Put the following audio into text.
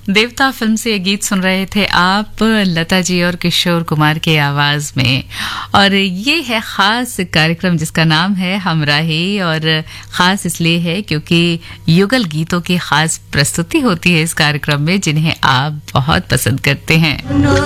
देवता फिल्म से ये गीत सुन रहे थे आप, लता जी और किशोर कुमार की आवाज में। और ये है खास कार्यक्रम जिसका नाम है हमराही, और खास इसलिए है क्योंकि युगल गीतों की खास प्रस्तुति होती है इस कार्यक्रम में, जिन्हें आप बहुत पसंद करते हैं।